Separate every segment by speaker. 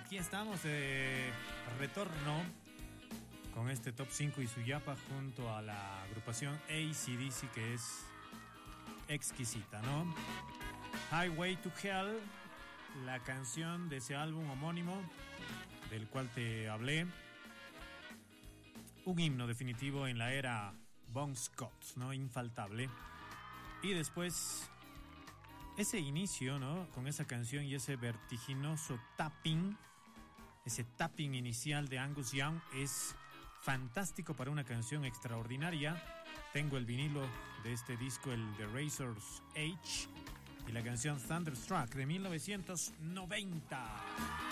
Speaker 1: aquí estamos de retorno con este Top 5 y Suyapa junto a la agrupación AC/DC, que es exquisita, ¿no? Highway to Hell, la canción de ese álbum homónimo del cual te hablé. Un himno definitivo en la era Bon Scott, ¿no? Infaltable. Y después ese inicio, ¿no? Con esa canción y ese vertiginoso tapping, ese tapping inicial de Angus Young es fantástico para una canción extraordinaria. Tengo el vinilo de este disco, el The Razor's Edge, y la canción Thunderstruck de 1990.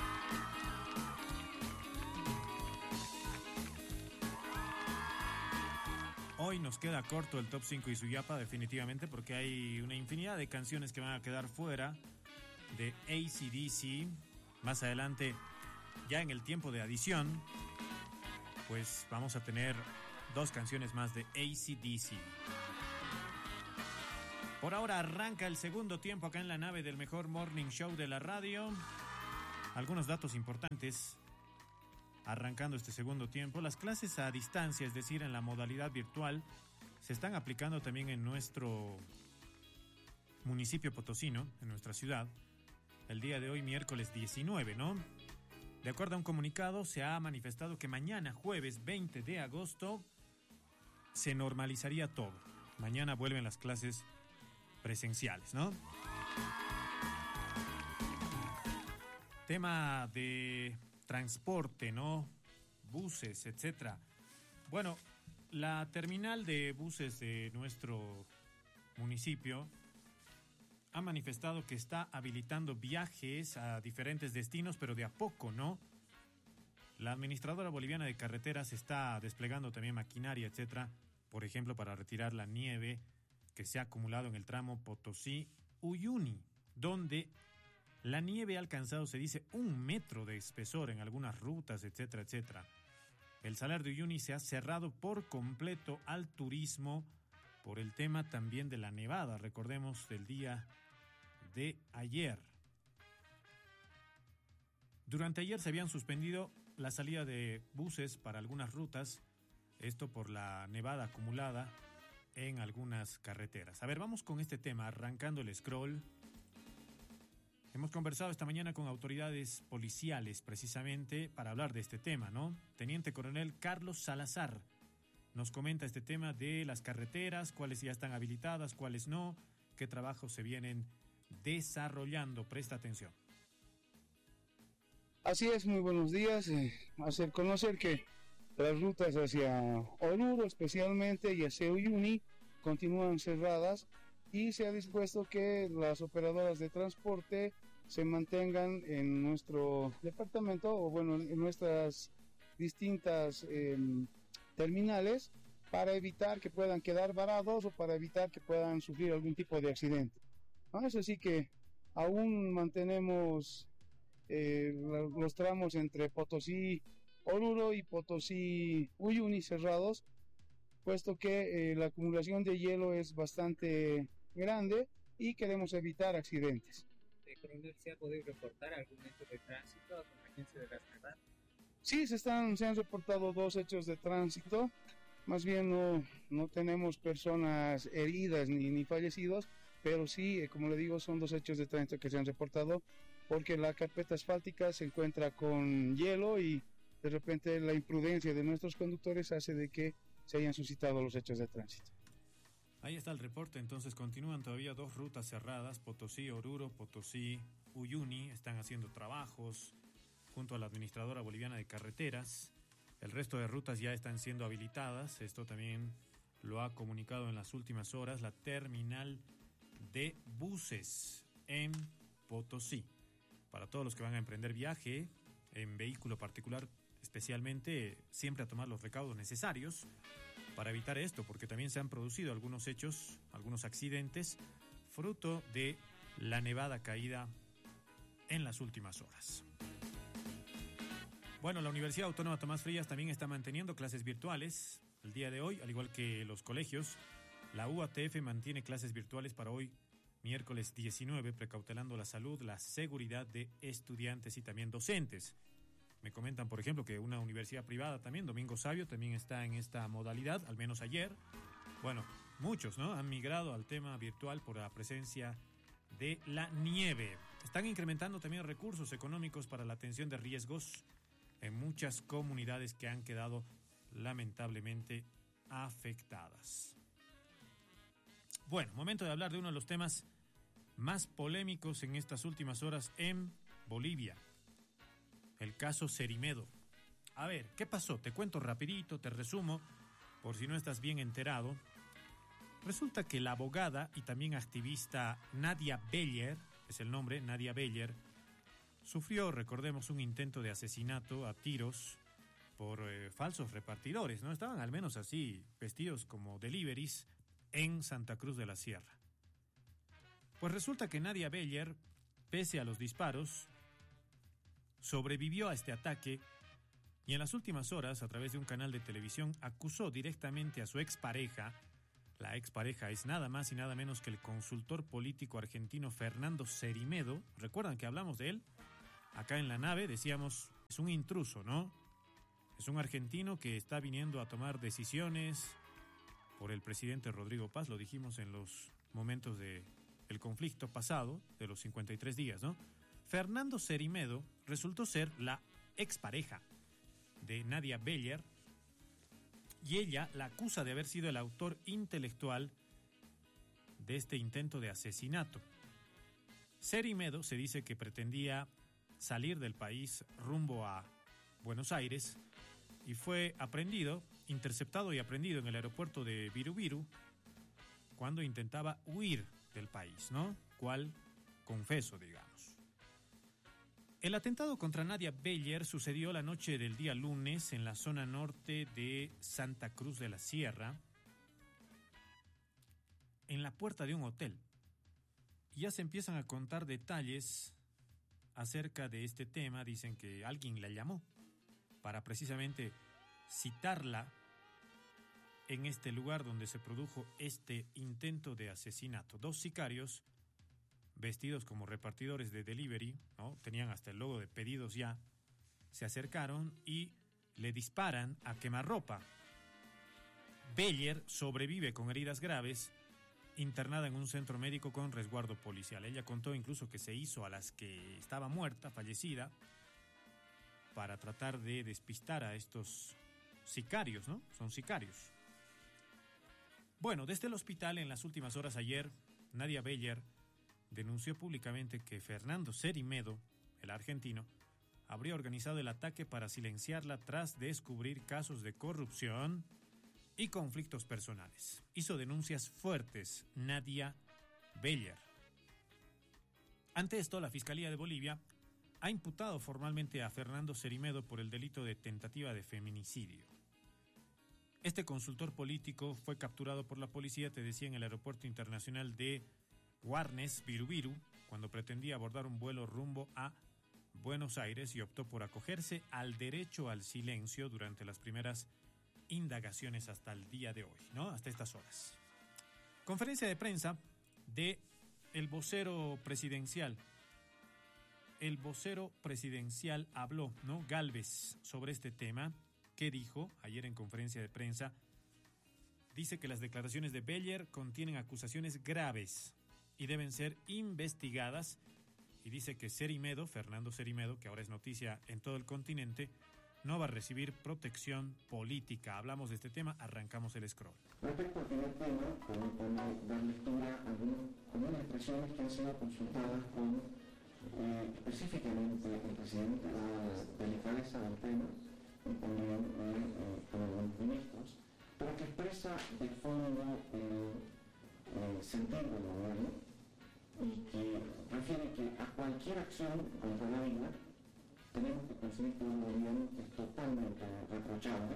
Speaker 1: Hoy nos queda corto el Top 5 y Suyapa, definitivamente, porque hay una infinidad de canciones que van a quedar fuera de AC/DC. Más adelante, ya en el tiempo de adición, pues vamos a tener 2 canciones más de AC/DC. Por ahora arranca el segundo tiempo acá en la nave del mejor morning show de la radio. Algunos datos importantes. Arrancando este segundo tiempo, las clases a distancia, es decir, en la modalidad virtual, se están aplicando también en nuestro municipio potosino, en nuestra ciudad, el día de hoy, miércoles 19, ¿no? De acuerdo a un comunicado, se ha manifestado que mañana, jueves 20 de agosto, se normalizaría todo. Mañana vuelven las clases presenciales, ¿no? Tema de transporte, ¿no? Buses, etcétera. Bueno, la terminal de buses de nuestro municipio ha manifestado que está habilitando viajes a diferentes destinos, pero de a poco, ¿no? La administradora boliviana de carreteras está desplegando también maquinaria, etcétera, por ejemplo, para retirar la nieve que se ha acumulado en el tramo Potosí-Uyuni, donde la nieve ha alcanzado, se dice, 1 metro de espesor en algunas rutas, etcétera, etcétera. El Salar de Uyuni se ha cerrado por completo al turismo por el tema también de la nevada, recordemos, del día de ayer. Durante ayer se habían suspendido la salida de buses para algunas rutas, esto por la nevada acumulada en algunas carreteras. A ver, vamos con este tema, arrancando el scroll. Hemos conversado esta mañana con autoridades policiales precisamente para hablar de este tema, ¿no? Teniente Coronel Carlos Salazar nos comenta este tema de las carreteras, cuáles ya están habilitadas, cuáles no, qué trabajos se vienen desarrollando. Presta atención.
Speaker 2: Así es, muy buenos días. Hacer conocer que las rutas hacia Oruro especialmente y hacia Uyuni continúan cerradas, y se ha dispuesto que las operadoras de transporte se mantengan en nuestro departamento, o bueno, en nuestras distintas terminales, para evitar que puedan quedar varados o para evitar que puedan sufrir algún tipo de accidente. ¿No? Es así que aún mantenemos los tramos entre Potosí Oruro y Potosí Uyuni cerrados, puesto que la acumulación de hielo es bastante grande y queremos evitar accidentes.
Speaker 3: Coronel, ¿se ha podido reportar algún hecho de tránsito con la agencia de las nevadas?
Speaker 2: Sí, se han reportado 2 hechos de tránsito. Más bien no tenemos personas heridas ni fallecidos, pero sí, como le digo, son 2 hechos de tránsito que se han reportado, porque la carpeta asfáltica se encuentra con hielo y de repente la imprudencia de nuestros conductores hace de que se hayan suscitado los hechos de tránsito.
Speaker 1: Ahí está el reporte. Entonces continúan todavía 2 rutas cerradas, Potosí-Oruro, Potosí-Uyuni. Están haciendo trabajos junto a la administradora boliviana de carreteras. El resto de rutas ya están siendo habilitadas. Esto también lo ha comunicado en las últimas horas la terminal de buses en Potosí. Para todos los que van a emprender viaje en vehículo particular, especialmente, siempre a tomar los recaudos necesarios para evitar esto, porque también se han producido algunos hechos, algunos accidentes, fruto de la nevada caída en las últimas horas. Bueno, la Universidad Autónoma Tomás Frías también está manteniendo clases virtuales el día de hoy, al igual que los colegios. La UATF mantiene clases virtuales para hoy, miércoles 19, precautelando la salud, la seguridad de estudiantes y también docentes. Me comentan, por ejemplo, que una universidad privada también, Domingo Savio, también está en esta modalidad, al menos ayer. Bueno, muchos, ¿no?, han migrado al tema virtual por la presencia de la nieve. Están incrementando también recursos económicos para la atención de riesgos en muchas comunidades que han quedado lamentablemente afectadas. Bueno, momento de hablar de uno de los temas más polémicos en estas últimas horas en Bolivia. El caso Cerimedo. A ver, ¿qué pasó? Te cuento rapidito, te resumo, por si no estás bien enterado. Resulta que la abogada y también activista Nadia Beller, es el nombre, Nadia Beller, sufrió, recordemos, un intento de asesinato a tiros por falsos repartidores, ¿no? Estaban al menos así, vestidos como deliveries, en Santa Cruz de la Sierra. Pues resulta que Nadia Beller, pese a los disparos, sobrevivió a este ataque y en las últimas horas, a través de un canal de televisión, acusó directamente a su expareja. La expareja es nada más y nada menos que el consultor político argentino Fernando Cerimedo. ¿Recuerdan que hablamos de él? Acá en la nave decíamos, es un intruso, ¿no? Es un argentino que está viniendo a tomar decisiones por el presidente Rodrigo Paz, lo dijimos en los momentos del conflicto pasado, de los 53 días, ¿no? Fernando Cerimedo resultó ser la expareja de Nadia Beller y ella la acusa de haber sido el autor intelectual de este intento de asesinato. Cerimedo se dice que pretendía salir del país rumbo a Buenos Aires y fue interceptado y aprehendido en el aeropuerto de Viru cuando intentaba huir del país, ¿no? Cual confeso, digamos. El atentado contra Nadia Beller sucedió la noche del día lunes en la zona norte de Santa Cruz de la Sierra, en la puerta de un hotel. Y ya se empiezan a contar detalles acerca de este tema. Dicen que alguien la llamó para precisamente citarla en este lugar donde se produjo este intento de asesinato. 2 sicarios vestidos como repartidores de delivery, ¿no? Tenían hasta el logo de pedidos ya, se acercaron y le disparan a quemarropa. Beller sobrevive con heridas graves, internada en un centro médico con resguardo policial. Ella contó incluso que se hizo a las que estaba muerta, fallecida, para tratar de despistar a estos sicarios, ¿no? Son sicarios. Bueno, desde el hospital en las últimas horas ayer, Nadia Beller denunció públicamente que Fernando Cerimedo, el argentino, habría organizado el ataque para silenciarla tras descubrir casos de corrupción y conflictos personales. Hizo denuncias fuertes Nadia Beller. Ante esto, la Fiscalía de Bolivia ha imputado formalmente a Fernando Cerimedo por el delito de tentativa de feminicidio. Este consultor político fue capturado por la policía, te decía, en el aeropuerto internacional de Warnes, Viru, cuando pretendía abordar un vuelo rumbo a Buenos Aires y optó por acogerse al derecho al silencio durante las primeras indagaciones hasta el día de hoy, ¿no? Hasta estas horas. Conferencia de prensa de el vocero presidencial. El vocero presidencial habló, ¿no? Gálvez, sobre este tema. ¿Qué dijo ayer en conferencia de prensa? Dice que las declaraciones de Beller contienen acusaciones graves y deben ser investigadas, y dice que Fernando Cerimedo, que ahora es noticia en todo el continente, no va a recibir protección política. Hablamos de este tema, arrancamos el scroll.
Speaker 4: Respecto al primer tema, podemos dar lectura a algunas expresiones que han sido consultadas con específicamente el presidente, la delicadeza del tema, y también con algunos ministros, pero que expresa de fondo el sentido del gobierno, y que refiere que a cualquier acción contra la vida tenemos que conseguir que un gobierno que es totalmente reprochable,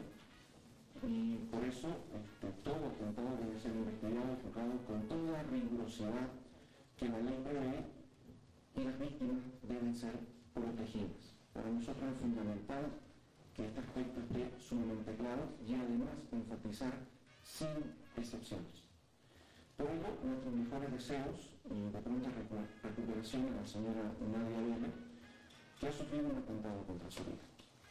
Speaker 4: y por eso todo atentado debe ser investigado y juzgado con toda rigurosidad que la ley prevé, y las víctimas deben ser protegidas. Para nosotros es fundamental que este aspecto esté sumamente claro y además enfatizar sin excepciones. Por ello, nuestros mejores deseos y de pronta recuperación a la señora Nadia Beller, que ha sufrido un atentado contra su vida.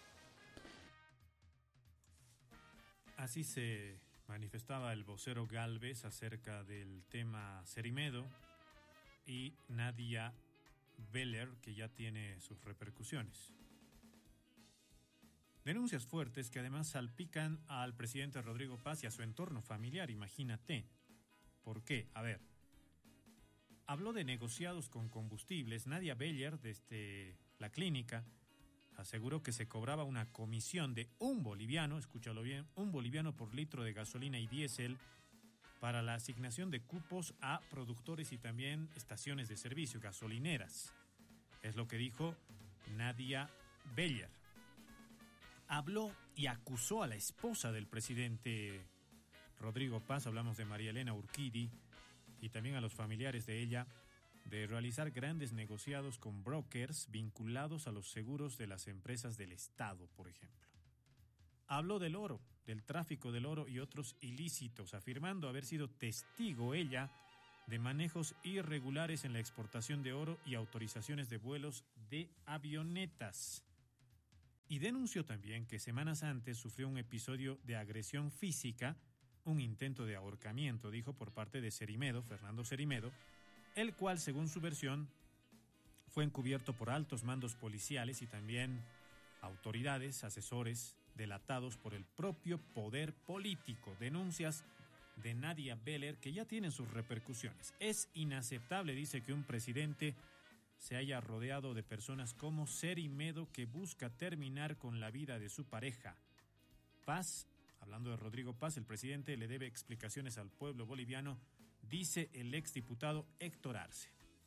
Speaker 1: Así se manifestaba el vocero Gálvez acerca del tema Cerimedo y Nadia Beller, que ya tiene sus repercusiones. Denuncias fuertes que además salpican al presidente Rodrigo Paz y a su entorno familiar, imagínate. ¿Por qué? A ver, habló de negociados con combustibles. Nadia Beller, desde la clínica, aseguró que se cobraba una comisión de $1, escúchalo bien, $1 por litro de gasolina y diésel para la asignación de cupos a productores y también estaciones de servicio, gasolineras. Es lo que dijo Nadia Beller. Habló y acusó a la esposa del presidente Rodrigo Paz, hablamos de María Elena Urquidi, y también a los familiares de ella, de realizar grandes negociados con brokers vinculados a los seguros de las empresas del Estado, por ejemplo. Habló del oro, del tráfico del oro y otros ilícitos, afirmando haber sido testigo ella de manejos irregulares en la exportación de oro y autorizaciones de vuelos de avionetas. Y denunció también que semanas antes sufrió un episodio de agresión física, un intento de ahorcamiento, dijo, por parte de Cerimedo, Fernando Cerimedo, el cual, según su versión, fue encubierto por altos mandos policiales y también autoridades, asesores, delatados por el propio poder político. Denuncias de Nadia Beller que ya tienen sus repercusiones. Es inaceptable, dice, que un presidente se haya rodeado de personas como Cerimedo, que busca terminar con la vida de su pareja. Paz, hablando de Rodrigo Paz, el presidente le debe explicaciones al pueblo boliviano, dice el exdiputado Héctor Arce.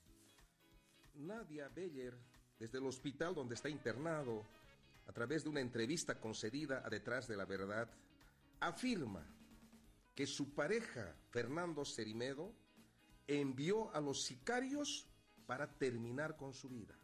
Speaker 5: Nadia Beller, desde el hospital donde está internado, a través de una entrevista concedida a Detrás de la Verdad, afirma que su pareja, Fernando Cerimedo, envió a los sicarios para terminar con su vida.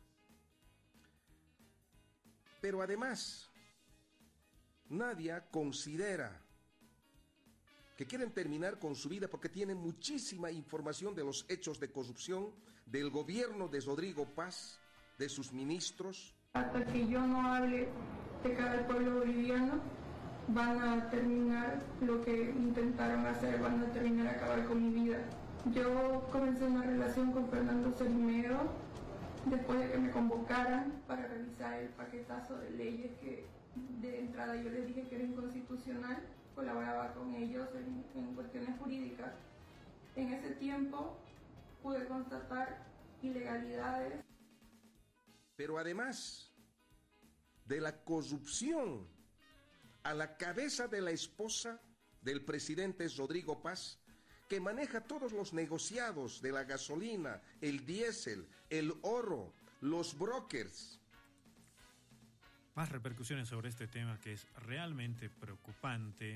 Speaker 5: Pero además, Nadia considera que quieren terminar con su vida porque tienen muchísima información de los hechos de corrupción del gobierno de Rodrigo Paz, de sus ministros.
Speaker 6: Hasta que yo no hable de cara al pueblo boliviano, van a terminar lo que intentaron hacer, van a terminar a acabar con mi vida. Yo comencé una relación con Fernando Cerimedo después de que me convocaran para revisar el paquetazo de leyes que de entrada yo les dije que era inconstitucional. Colaboraba con ellos en cuestiones jurídicas. En ese tiempo pude constatar ilegalidades.
Speaker 5: Pero además de la corrupción a la cabeza de la esposa del presidente Rodrigo Paz, que maneja todos los negociados de la gasolina, el diésel, el oro, los brokers.
Speaker 1: Más repercusiones sobre este tema, que es realmente preocupante,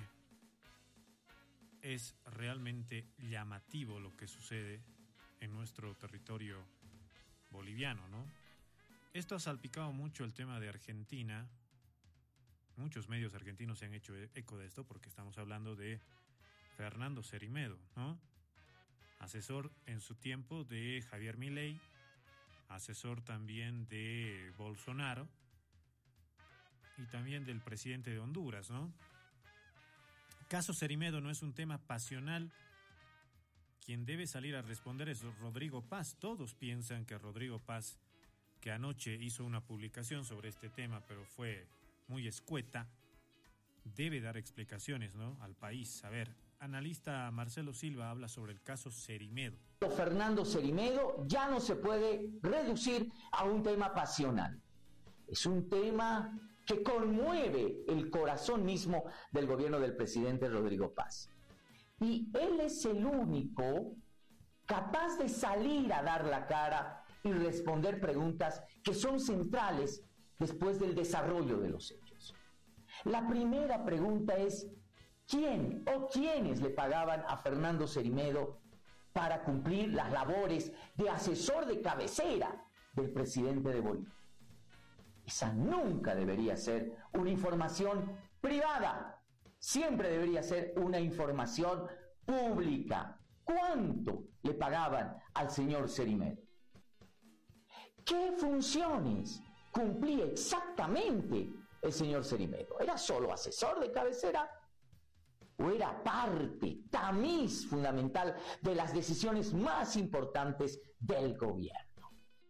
Speaker 1: es realmente llamativo lo que sucede en nuestro territorio boliviano, ¿no? Esto ha salpicado mucho el tema de Argentina. Muchos medios argentinos se han hecho eco de esto porque estamos hablando de Fernando Cerimedo, ¿no? Asesor en su tiempo de Javier Milei, asesor también de Bolsonaro y también del presidente de Honduras, ¿no? Caso Cerimedo no es un tema pasional. Quien debe salir a responder es Rodrigo Paz. Todos piensan que Rodrigo Paz, que anoche hizo una publicación sobre este tema, pero fue muy escueta, debe dar explicaciones, ¿no?, al país. A ver, analista Marcelo Silva habla sobre el caso Cerimedo.
Speaker 7: Fernando Cerimedo ya no se puede reducir a un tema pasional. Es un tema que conmueve el corazón mismo del gobierno del presidente Rodrigo Paz. Y él es el único capaz de salir a dar la cara y responder preguntas que son centrales después del desarrollo de los hechos. La primera pregunta es: ¿quién o quiénes le pagaban a Fernando Cerimedo para cumplir las labores de asesor de cabecera del presidente de Bolivia? Esa nunca debería ser una información privada, siempre debería ser una información pública. ¿Cuánto le pagaban al señor Cerimedo? ¿Qué funciones cumplía exactamente el señor Cerimedo? ¿Era solo asesor de cabecera? ¿O era parte, tamiz fundamental de las decisiones más importantes del gobierno?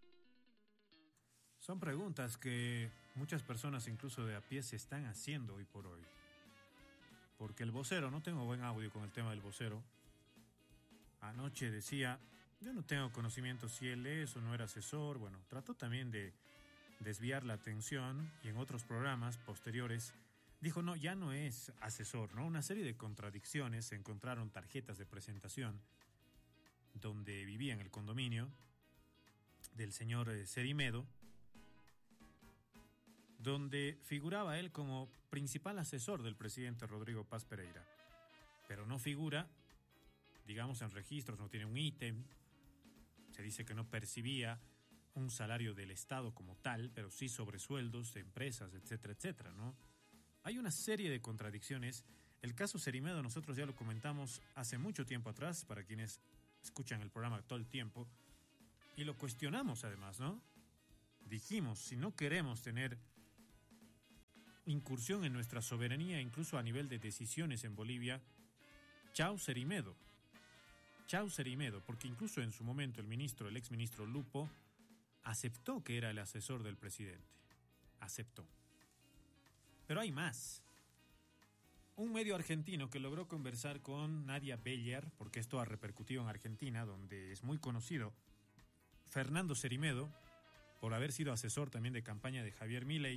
Speaker 1: Son preguntas que muchas personas, incluso de a pie, se están haciendo hoy por hoy. Porque el vocero, no tengo buen audio con el tema del vocero, anoche decía, yo no tengo conocimiento si él es o no era asesor. Bueno, trató también de desviar la atención y en otros programas posteriores dijo, no, ya no es asesor, ¿no? Una serie de contradicciones. Se encontraron tarjetas de presentación donde vivía en el condominio del señor Cerimedo, donde figuraba él como principal asesor del presidente Rodrigo Paz Pereira, pero no figura, digamos, en registros, no tiene un ítem, se dice que no percibía un salario del Estado como tal, pero sí sobresueldos de empresas, etcétera, etcétera, ¿no? Hay una serie de contradicciones. El caso Cerimedo nosotros ya lo comentamos hace mucho tiempo atrás, para quienes escuchan el programa todo el tiempo, y lo cuestionamos además, ¿no? Dijimos, si no queremos tener incursión en nuestra soberanía, incluso a nivel de decisiones en Bolivia, chau Cerimedo. Chau Cerimedo, porque incluso en su momento el exministro Lupo, aceptó que era el asesor del presidente. Aceptó. Pero hay más. Un medio argentino que logró conversar con Nadia Beller, porque esto ha repercutido en Argentina, donde es muy conocido Fernando Cerimedo, por haber sido asesor también de campaña de Javier Milei.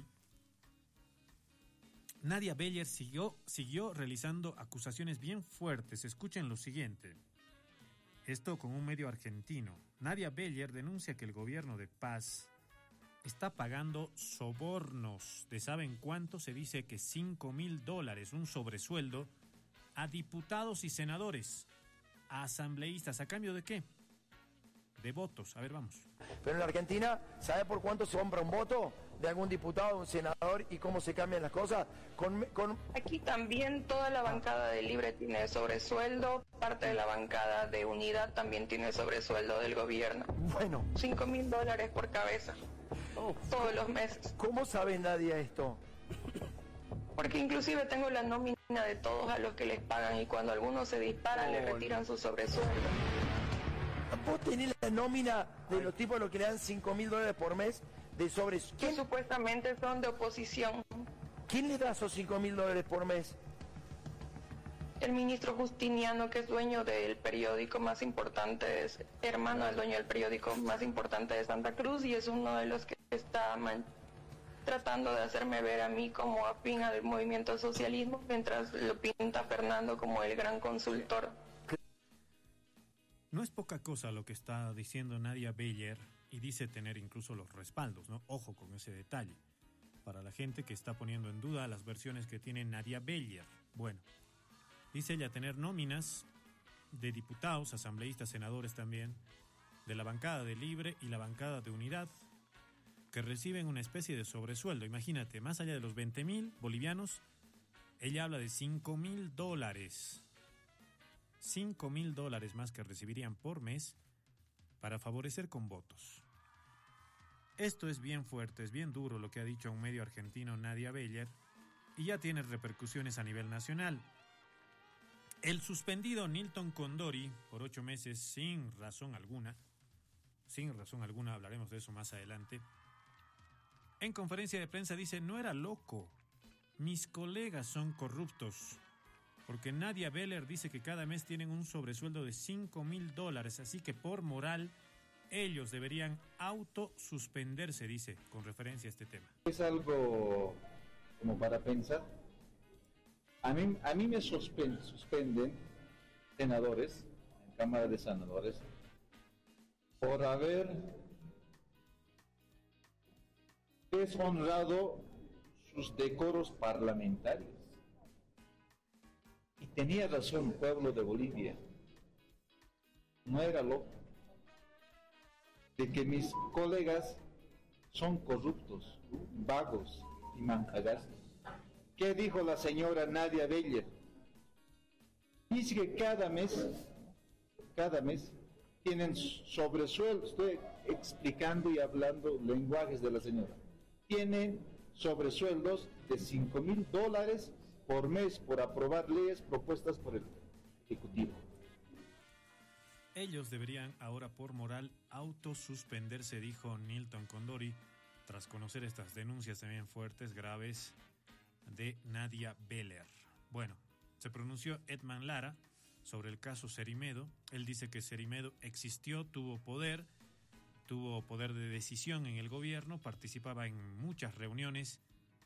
Speaker 1: Nadia Beller siguió realizando acusaciones bien fuertes. Escuchen lo siguiente. Esto con un medio argentino. Nadia Beller denuncia que el gobierno de Paz está pagando sobornos de ¿saben cuánto? Se dice que $5.000, un sobresueldo, a diputados y senadores, a asambleístas. ¿A cambio de qué? De votos. A ver, vamos.
Speaker 8: Pero en la Argentina, ¿sabe por cuánto se compra un voto de algún diputado, de un senador, y cómo se cambian las cosas?
Speaker 6: Aquí también toda la bancada de Libre tiene sobresueldo, parte de la bancada de Unidad también tiene sobresueldo del gobierno.
Speaker 8: Bueno.
Speaker 6: $5.000 por cabeza, todos los meses.
Speaker 8: ¿Cómo sabe Nadia esto?
Speaker 6: Porque inclusive tengo la nómina de todos a los que les pagan, y cuando algunos se disparan le retiran su sobresueldo.
Speaker 8: ¿Vos tenés la nómina de los tipos a los que le dan $5.000 por mes de sobresueldo?
Speaker 6: Que supuestamente son de oposición.
Speaker 8: ¿Quién le da esos $5.000 por mes?
Speaker 6: El ministro Justiniano, que es dueño del periódico más importante, es hermano del dueño del periódico más importante de Santa Cruz, y es uno de los que está tratando de hacerme ver a mí como afín al movimiento socialismo, mientras lo pinta Fernando como el gran consultor.
Speaker 1: No es poca cosa lo que está diciendo Nadia Beller, y dice tener incluso los respaldos, ¿no? Ojo con ese detalle, para la gente que está poniendo en duda las versiones que tiene Nadia Beller. Bueno, dice ella tener nóminas de diputados, asambleístas, senadores también, de la bancada de Libre y la bancada de Unidad, que reciben una especie de sobresueldo. Imagínate, más allá de los 20.000 bolivianos, ella habla de $5.000. $5.000 más que recibirían por mes para favorecer con votos. Esto es bien fuerte, es bien duro lo que ha dicho un medio argentino Nadia Beller, y ya tiene repercusiones a nivel nacional. El suspendido Nilton Condori por 8 meses sin razón alguna, hablaremos de eso más adelante, en conferencia de prensa dice: no era loco, mis colegas son corruptos. Porque Nadia Beller dice que cada mes tienen un sobresueldo de $5.000, así que por moral ellos deberían autosuspenderse, dice, con referencia a este tema.
Speaker 9: Es algo como para pensar. A mí me suspenden senadores, en Cámara de Senadores, por haber deshonrado sus decoros parlamentarios. Y tenía razón, pueblo de Bolivia. No era loco. De que mis colegas son corruptos, vagos y manjagastos. ¿Qué dijo la señora Nadia Beller? Dice que cada mes cada mes tienen sobresueldos. Estoy explicando y hablando lenguajes de la señora. Tienen sobresueldos de $5,000 por mes por aprobar leyes propuestas por el Ejecutivo.
Speaker 1: Ellos deberían ahora por moral autosuspenderse, dijo Nilton Condori, tras conocer estas denuncias también fuertes, graves, de Nadia Beller. Bueno, se pronunció Edman Lara sobre el caso Cerimedo. Él dice que Cerimedo existió, tuvo poder de decisión en el gobierno, participaba en muchas reuniones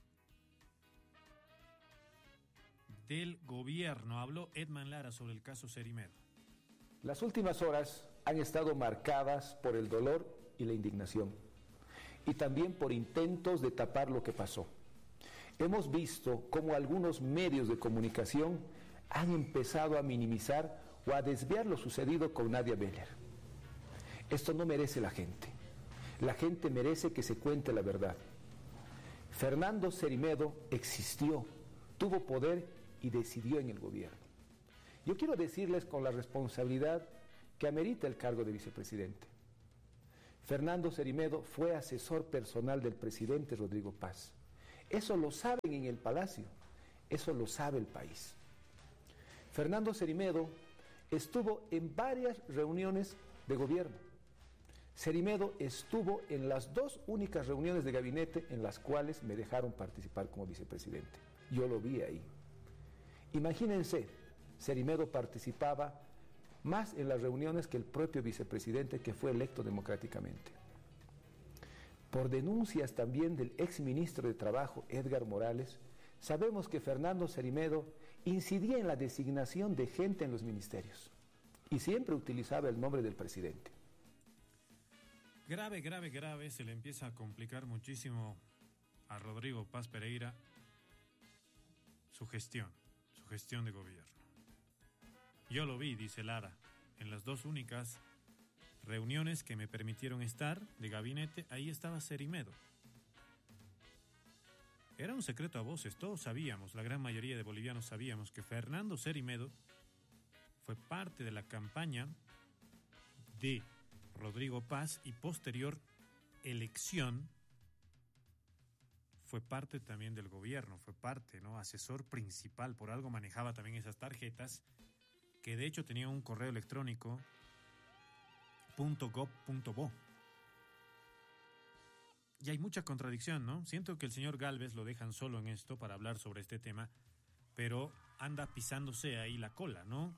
Speaker 1: del gobierno. Habló Edman Lara sobre el caso Cerimedo.
Speaker 10: Las últimas horas han estado marcadas por el dolor y la indignación, y también por intentos de tapar lo que pasó. Hemos visto cómo algunos medios de comunicación han empezado a minimizar o a desviar lo sucedido con Nadia Beller. Esto no merece la gente. La gente merece que se cuente la verdad. Fernando Cerimedo existió, tuvo poder y decidió en el gobierno. Yo quiero decirles con la responsabilidad que amerita el cargo de vicepresidente. Fernando Cerimedo fue asesor personal del presidente Rodrigo Paz. Eso lo saben en el Palacio, eso lo sabe el país. Fernando Cerimedo estuvo en varias reuniones de gobierno. Cerimedo estuvo en las 2 únicas reuniones de gabinete en las cuales me dejaron participar como vicepresidente. Yo lo vi ahí. Imagínense, Cerimedo participaba más en las reuniones que el propio vicepresidente que fue electo democráticamente. Por denuncias también del exministro de Trabajo, Edgar Morales, sabemos que Fernando Cerimedo incidía en la designación de gente en los ministerios y siempre utilizaba el nombre del presidente.
Speaker 1: Grave, se le empieza a complicar muchísimo a Rodrigo Paz Pereira su gestión de gobierno. Yo lo vi, dice Lara, en las 2 únicas reuniones que me permitieron estar de gabinete, ahí estaba Cerimedo. Era un secreto a voces, todos sabíamos, la gran mayoría de bolivianos sabíamos que Fernando Cerimedo fue parte de la campaña de Rodrigo Paz y posterior elección fue parte también del gobierno, fue parte, ¿no? Asesor principal, por algo manejaba también esas tarjetas, que de hecho tenía un correo electrónico .gov.bo. Y hay mucha contradicción, ¿no? Siento que el señor Gálvez lo dejan solo en esto para hablar sobre este tema, pero anda pisándose ahí la cola, ¿no?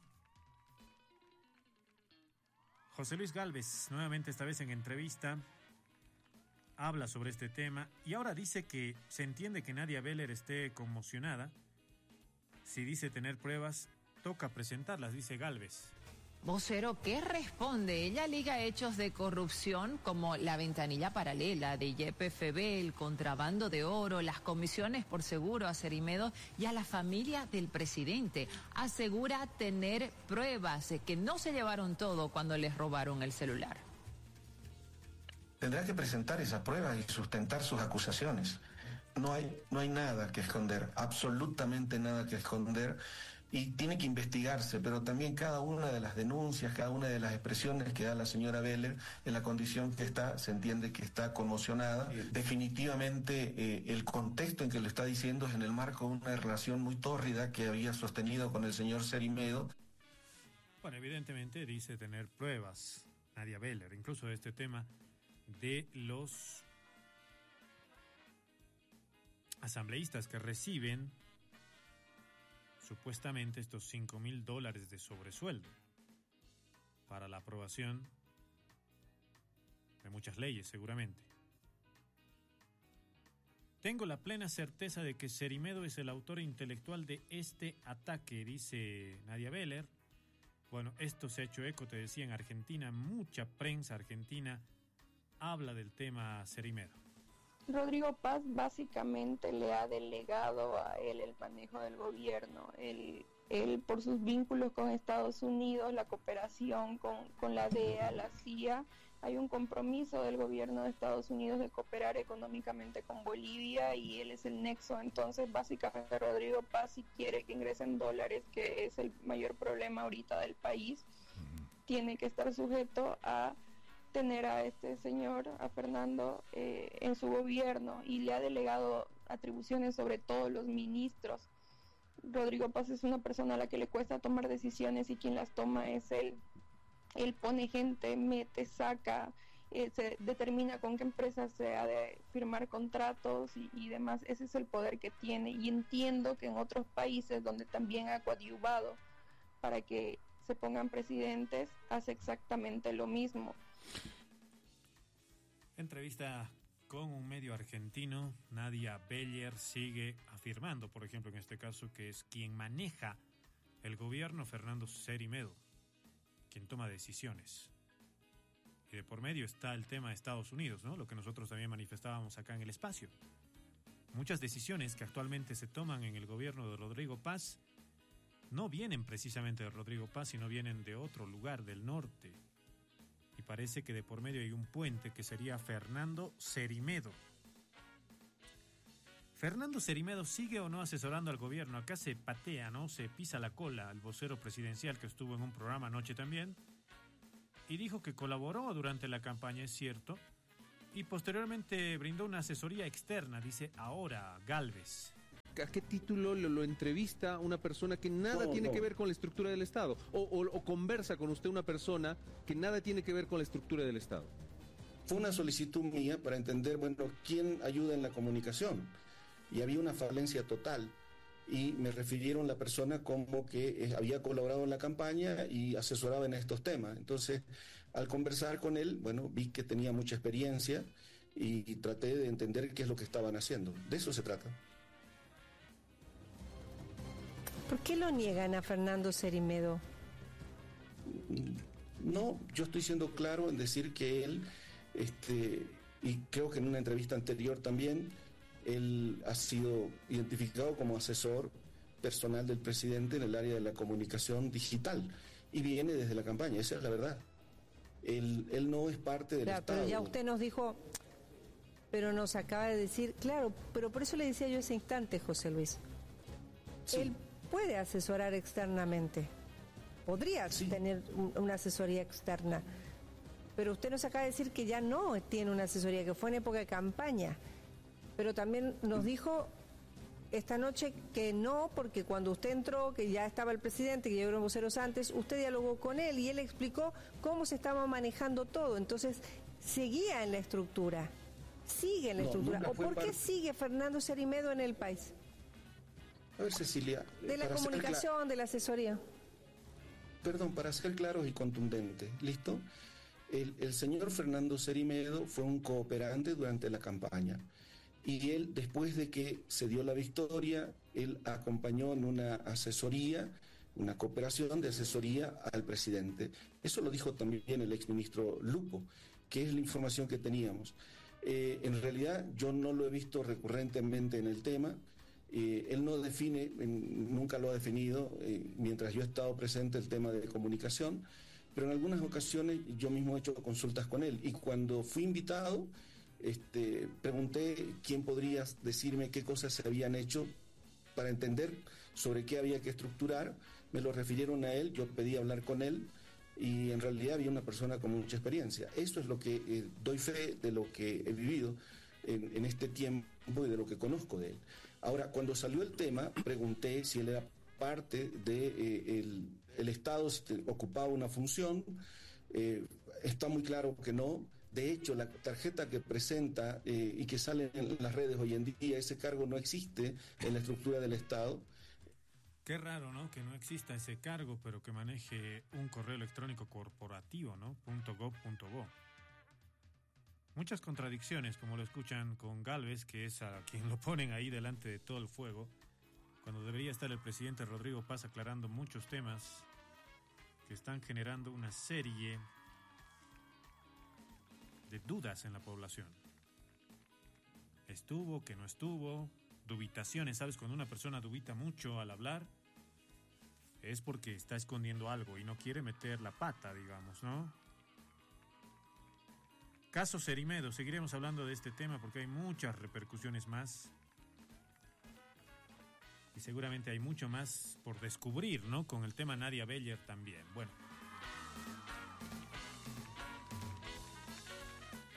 Speaker 1: José Luis Gálvez, nuevamente esta vez en entrevista, habla sobre este tema y ahora dice que se entiende que Nadia Beller esté conmocionada. Si dice tener pruebas, toca presentarlas, dice Gálvez.
Speaker 11: Vocero, ¿qué responde? Ella liga hechos de corrupción como la ventanilla paralela de YPFB, el contrabando de oro, las comisiones por seguro a Cerimedo y a la familia del presidente. Asegura tener pruebas que no se llevaron todo cuando les robaron el celular.
Speaker 12: Tendrá que presentar esas pruebas y sustentar sus acusaciones. No hay nada que esconder, absolutamente nada que esconder. Y tiene que investigarse, pero también cada una de las denuncias, cada una de las expresiones que da la señora Beller en la condición que está, se entiende que está conmocionada. Definitivamente el contexto en que lo está diciendo es en el marco de una relación muy tórrida que había sostenido con el señor Cerimedo.
Speaker 1: Bueno, evidentemente dice tener pruebas, Nadia Beller, incluso de este tema de los asambleístas que reciben supuestamente estos $5,000 de sobresueldo para la aprobación de muchas leyes, seguramente. Tengo la plena certeza de que Cerimedo es el autor intelectual de este ataque, dice Nadia Beller. Bueno, esto se ha hecho eco, te decía, en Argentina. Mucha prensa argentina habla del tema Cerimedo.
Speaker 6: Rodrigo Paz básicamente le ha delegado a él el manejo del gobierno. Él por sus vínculos con Estados Unidos, la cooperación con la DEA, la CIA, hay un compromiso del gobierno de Estados Unidos de cooperar económicamente con Bolivia y él es el nexo. Entonces básicamente Rodrigo Paz, si quiere que ingresen dólares, que es el mayor problema ahorita del país, tiene que estar sujeto a tener a este señor, a Fernando, en su gobierno, y le ha delegado atribuciones sobre todos los ministros. Rodrigo Paz es una persona a la que le cuesta tomar decisiones y quien las toma es él. Él pone gente, mete, saca, se determina con qué empresas se ha de firmar contratos y demás. Ese es el poder que tiene, y entiendo que en otros países donde también ha coadyuvado para que se pongan presidentes, hace exactamente lo mismo.
Speaker 1: Entrevista con un medio argentino, Nadia Beller sigue afirmando, por ejemplo, en este caso, que es quien maneja el gobierno Fernando Seri-Medo, quien toma decisiones. Y de por medio está el tema de Estados Unidos, ¿no? Lo que nosotros también manifestábamos acá en el espacio. Muchas decisiones que actualmente se toman en el gobierno de Rodrigo Paz no vienen precisamente de Rodrigo Paz, sino vienen de otro lugar, del norte. Y parece que de por medio hay un puente que sería Fernando Seri-Medo. ¿Fernando Seri-Medo sigue o no asesorando al gobierno? Acá se patea, ¿no? Se pisa la cola al vocero presidencial, que estuvo en un programa anoche también, y dijo que colaboró durante la campaña, es cierto, y posteriormente brindó una asesoría externa, dice ahora Gálvez.
Speaker 13: ¿A qué título lo entrevista una persona que nada tiene que ver con la estructura del Estado? O conversa con usted una persona que nada tiene que ver con la estructura del Estado?
Speaker 12: Fue una solicitud mía para entender, bueno, quién ayuda en la comunicación. Y había una falencia total. Y me refirieron la persona como que había colaborado en la campaña y asesoraba en estos temas. Entonces, al conversar con él, bueno, vi que tenía mucha experiencia y traté de entender qué es lo que estaban haciendo. De eso se trata.
Speaker 14: ¿Por qué lo niegan a Fernando Seri-Medo?
Speaker 12: No, yo estoy siendo claro en decir que él, y creo que en una entrevista anterior también, él ha sido identificado como asesor personal del presidente en el área de la comunicación digital y viene desde la campaña, esa es la verdad. Él no es parte del Estado.
Speaker 14: Pero ya usted nos dijo, pero nos acaba de decir, claro, pero por eso le decía yo ese instante, José Luis. Sí. Él puede asesorar externamente, podría tener una asesoría externa, pero usted nos acaba de decir que ya no tiene una asesoría, que fue en época de campaña, pero también nos dijo esta noche que no, porque cuando usted entró, que ya estaba el presidente, que llegaron voceros antes, usted dialogó con él y él explicó cómo se estaba manejando todo, entonces seguía en la estructura, sigue en la estructura. ¿O por qué sigue Fernando Seri-Medo en el país?
Speaker 12: A ver, Cecilia.
Speaker 14: De la comunicación, de la asesoría.
Speaker 12: Perdón, para ser claros y contundentes, ¿listo? El señor Fernando Seri-Medo fue un cooperante durante la campaña. Y él, después de que se dio la victoria, él acompañó en una asesoría, una cooperación de asesoría al presidente. Eso lo dijo también el exministro Lupo, que es la información que teníamos. En realidad, yo no lo he visto recurrentemente en el tema. Él no define, nunca lo ha definido, mientras yo he estado presente, el tema de comunicación, pero en algunas ocasiones yo mismo he hecho consultas con él. Y cuando fui invitado, pregunté quién podría decirme qué cosas se habían hecho para entender sobre qué había que estructurar. Me lo refirieron a él, yo pedí hablar con él y en realidad había una persona con mucha experiencia. Eso es lo que doy fe de lo que he vivido en este tiempo y de lo que conozco de él. Ahora, cuando salió el tema, pregunté si él era parte de el Estado, si ocupaba una función. Está muy claro que no. De hecho, la tarjeta que presenta y que sale en las redes hoy en día, ese cargo no existe en la estructura del Estado.
Speaker 1: Qué raro, ¿no? Que no exista ese cargo, pero que maneje un correo electrónico corporativo, ¿no? .gov.bo. Muchas contradicciones, como lo escuchan con Gálvez, que es a quien lo ponen ahí delante de todo el fuego, cuando debería estar el presidente Rodrigo Paz aclarando muchos temas que están generando una serie de dudas en la población. Estuvo, que no estuvo, dubitaciones, ¿sabes? Cuando una persona dubita mucho al hablar, es porque está escondiendo algo y no quiere meter la pata, digamos, ¿no? Caso Seri-Medo, seguiremos hablando de este tema porque hay muchas repercusiones más. Y seguramente hay mucho más por descubrir, ¿no? Con el tema Nadia Beller también. Bueno.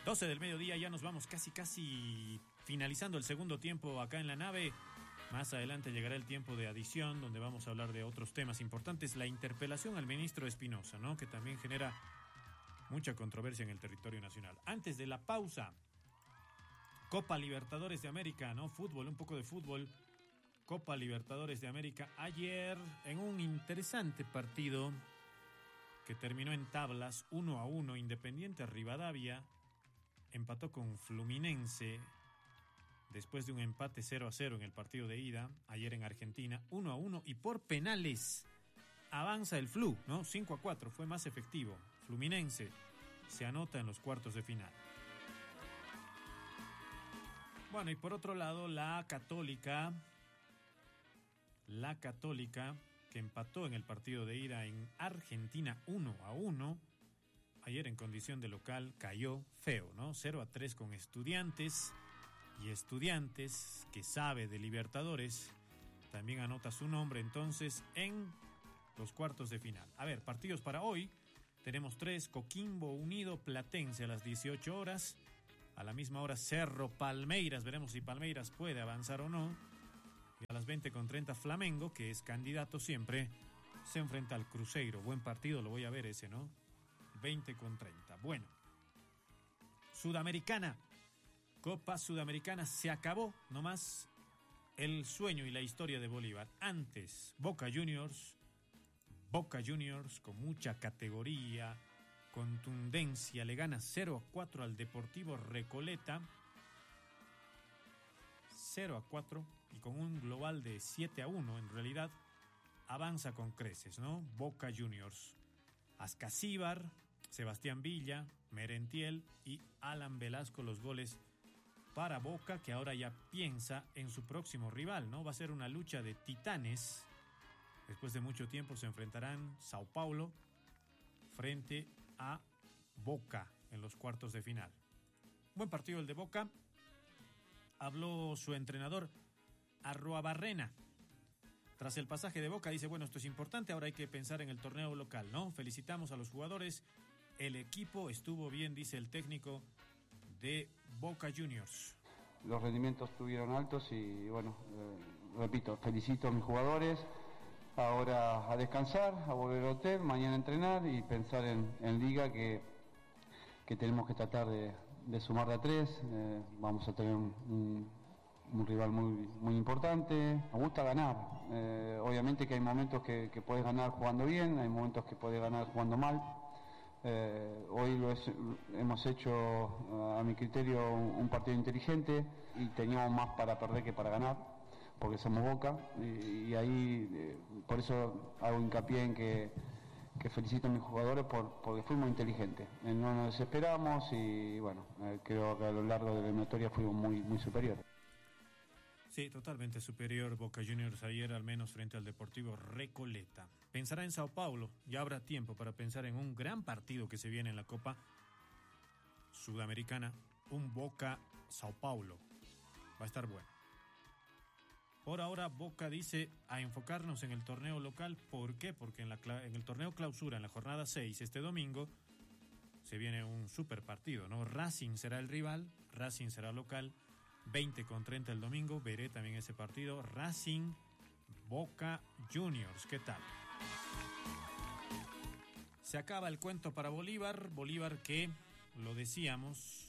Speaker 1: 12 del mediodía, ya nos vamos casi finalizando el segundo tiempo acá en la nave. Más adelante llegará el tiempo de adición, donde vamos a hablar de otros temas importantes. La interpelación al ministro Espinosa, ¿no? Que también genera mucha controversia en el territorio nacional. Antes de la pausa, Copa Libertadores de América, ¿no? Fútbol, un poco de fútbol. Copa Libertadores de América. Ayer, en un interesante partido que terminó en tablas, 1-1, Independiente Rivadavia empató con Fluminense después de un empate 0-0 en el partido de ida, ayer en Argentina, 1-1, y por penales avanza el Flu, ¿no? 5-4, fue más efectivo. Fluminense se anota en los cuartos de final. Bueno, y por otro lado, la Católica, que empató en el partido de ida en Argentina 1-1, ayer en condición de local cayó feo, ¿no? 0-3 con Estudiantes, y Estudiantes, que sabe de Libertadores, también anota su nombre entonces en los cuartos de final. A ver, partidos para hoy, tenemos 3, Coquimbo Unido Platense a las 18 horas, a la misma hora Cerro Palmeiras, veremos si Palmeiras puede avanzar o no, y a las 20:30 Flamengo, que es candidato siempre, se enfrenta al Cruzeiro. Buen partido, lo voy a ver ese, ¿no? 20:30. Bueno, Sudamericana, Copa Sudamericana, se acabó nomás el sueño y la historia de Bolívar. Antes, Boca Juniors con mucha categoría, contundencia, le gana 0-4 al Deportivo Recoleta, 0-4, y con un global de 7-1, en realidad, avanza con creces, ¿no? Boca Juniors. Ascasíbar, Sebastián Villa, Merentiel y Alan Velasco los goles para Boca, que ahora ya piensa en su próximo rival, ¿no? Va a ser una lucha de titanes. Después de mucho tiempo se enfrentarán Sao Paulo frente a Boca en los cuartos de final. Buen partido el de Boca. Habló su entrenador Arruabarrena. Tras el pasaje de Boca dice, bueno, esto es importante, ahora hay que pensar en el torneo local, ¿no? Felicitamos a los jugadores, el equipo estuvo bien, dice el técnico de Boca Juniors.
Speaker 2: Los rendimientos estuvieron altos y bueno, repito, felicito a mis jugadores. Ahora a descansar, a volver al hotel, mañana a entrenar y pensar en liga que tenemos que tratar de sumar de a 3. Vamos a tener un rival muy importante. Me gusta ganar. Obviamente que hay momentos que puedes ganar jugando bien, hay momentos que puedes ganar jugando mal. Hoy hemos hecho, a mi criterio, un partido inteligente y teníamos más para perder que para ganar, porque somos Boca, y ahí por eso hago hincapié en que felicito a mis jugadores porque fuimos inteligentes, no nos desesperamos y bueno, creo que a lo largo de la eliminatoria fuimos muy superiores.
Speaker 1: Sí, totalmente superior Boca Juniors ayer, al menos frente al Deportivo Recoleta. Pensará en Sao Paulo, ya habrá tiempo para pensar en un gran partido que se viene en la Copa Sudamericana, un Boca-Sao Paulo. Va a estar bueno. Por ahora Boca dice a enfocarnos en el torneo local. ¿Por qué? Porque en el torneo clausura, en la jornada 6, este domingo, se viene un super partido, ¿no? Racing será el rival, Racing será local, 20:30 el domingo, veré también ese partido, Racing Boca Juniors, ¿qué tal? Se acaba el cuento para Bolívar que, lo decíamos,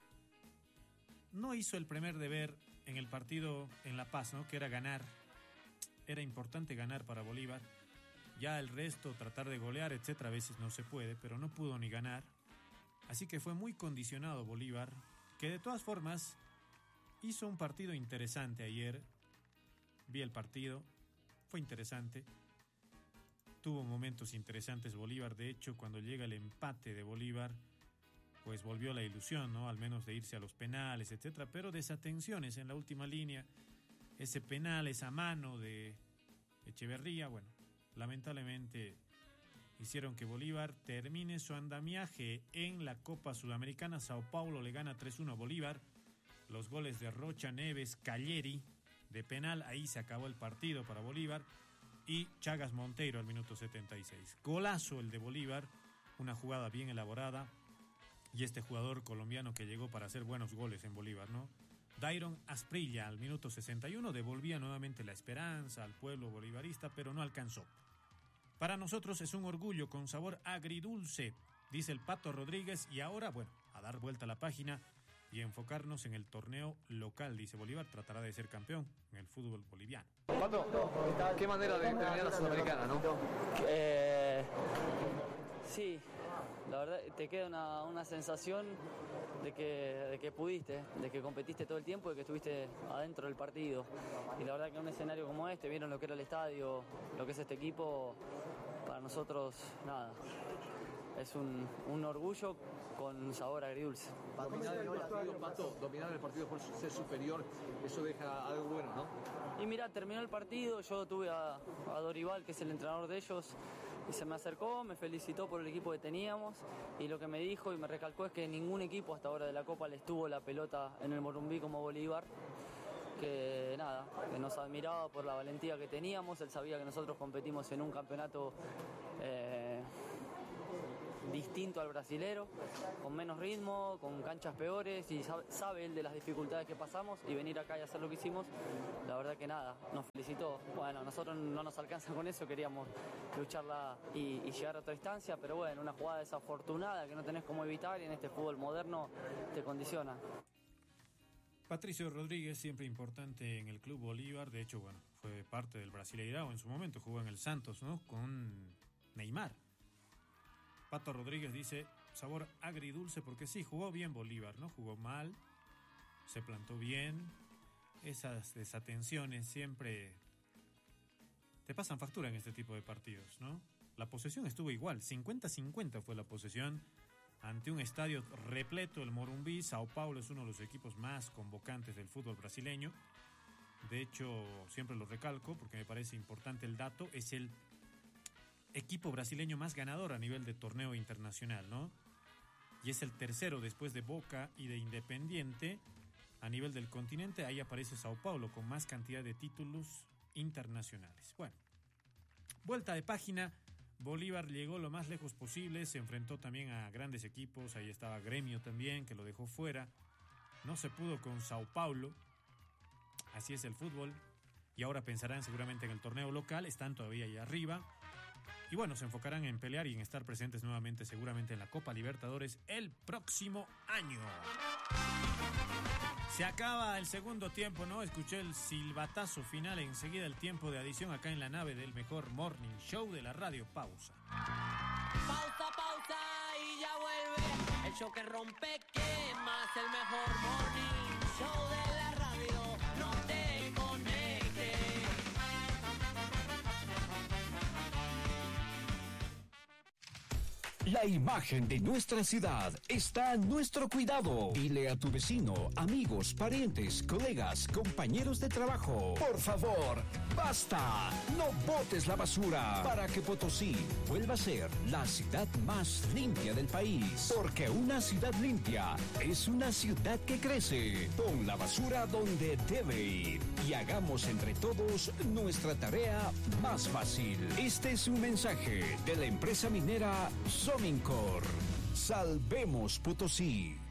Speaker 1: no hizo el primer deber en el partido en La Paz, ¿no? Que era ganar. Era importante ganar para Bolívar. Ya el resto, tratar de golear, etcétera, a veces no se puede, pero no pudo ni ganar. Así que fue muy condicionado Bolívar, que de todas formas hizo un partido interesante ayer. Vi el partido, fue interesante. Tuvo momentos interesantes Bolívar. De hecho, cuando llega el empate de Bolívar, pues volvió la ilusión, ¿no? Al menos de irse a los penales, etcétera, pero desatenciones en la última línea. Ese penal, esa mano de Echeverría, bueno, lamentablemente hicieron que Bolívar termine su andamiaje en la Copa Sudamericana. Sao Paulo le gana 3-1 a Bolívar. Los goles de Rocha, Neves, Calleri de penal, ahí se acabó el partido para Bolívar. Y Chagas Monteiro al minuto 76. Golazo el de Bolívar, una jugada bien elaborada. y este jugador colombiano que llegó para hacer buenos goles en Bolívar, ¿no? Dairon Asprilla al minuto 61 devolvía nuevamente la esperanza al pueblo bolivarista, pero no alcanzó. Para nosotros es un orgullo con sabor agridulce, dice el Pato Rodríguez, y ahora, bueno, a dar vuelta a la página y enfocarnos en el torneo local, dice Bolívar, tratará de ser campeón en el fútbol boliviano.
Speaker 15: Pato, qué manera de terminar la Sudamericana, ¿no?
Speaker 16: Sí, la verdad te queda una sensación de que pudiste, de que competiste todo el tiempo, de que estuviste adentro del partido. Y la verdad que en un escenario como este, vieron lo que era el estadio, lo que es este equipo, para nosotros, nada, es un orgullo con sabor agridulce.
Speaker 15: Dominar el partido, Pato, dominar el partido por ser superior, eso deja algo bueno, ¿no?
Speaker 16: Y mira, terminó el partido, yo tuve a Dorival, que es el entrenador de ellos, y se me acercó, me felicitó por el equipo que teníamos, y lo que me dijo y me recalcó es que ningún equipo hasta ahora de la Copa les tuvo la pelota en el Morumbí como Bolívar, que nada, que nos admiraba por la valentía que teníamos. Él sabía que nosotros competimos en un campeonato distinto al brasilero, con menos ritmo, con canchas peores, y sabe él de las dificultades que pasamos, y venir acá y hacer lo que hicimos, la verdad que nada, nos felicitó. Bueno, nosotros no nos alcanza con eso, queríamos lucharla y llegar a otra instancia, pero bueno, una jugada desafortunada que no tenés cómo evitar, y en este fútbol moderno te condiciona.
Speaker 1: Patricio Rodríguez, siempre importante en el Club Bolívar, de hecho, bueno, fue parte del Brasileirao en su momento, jugó en el Santos, ¿no? Con Neymar. Pato Rodríguez dice, sabor agridulce, porque sí, jugó bien Bolívar, ¿no? Jugó mal, se plantó bien. Esas desatenciones siempre te pasan factura en este tipo de partidos, ¿no? La posesión estuvo igual, 50-50 fue la posesión ante un estadio repleto, el Morumbí. Sao Paulo es uno de los equipos más convocantes del fútbol brasileño. De hecho, siempre lo recalco porque me parece importante el dato, es el equipo brasileño más ganador a nivel de torneo internacional, ¿no? Y es el tercero después de Boca y de Independiente a nivel del continente. Ahí aparece Sao Paulo con más cantidad de títulos internacionales. Bueno, vuelta de página. Bolívar llegó lo más lejos posible, se enfrentó también a grandes equipos. Ahí estaba Gremio también, que lo dejó fuera. No se pudo con Sao Paulo. Así es el fútbol. Y ahora pensarán seguramente en el torneo local. Están todavía ahí arriba. Y bueno, se enfocarán en pelear y en estar presentes nuevamente seguramente en la Copa Libertadores el próximo año. Se acaba el segundo tiempo, ¿no? Escuché el silbatazo final, enseguida el tiempo de adición acá en la nave del mejor morning show de la radio. Pausa.
Speaker 17: Pausa y ya vuelve el show que rompe quemas, el mejor morning show de la radio. No te conectes.
Speaker 18: La imagen de nuestra ciudad está a nuestro cuidado. Dile a tu vecino, amigos, parientes, colegas, compañeros de trabajo. Por favor, basta. No botes la basura para que Potosí vuelva a ser la ciudad más limpia del país. Porque una ciudad limpia es una ciudad que crece. Pon la basura donde debe ir y hagamos entre todos nuestra tarea más fácil. Este es un mensaje de la empresa minera Somincor. Salvemos Potosí.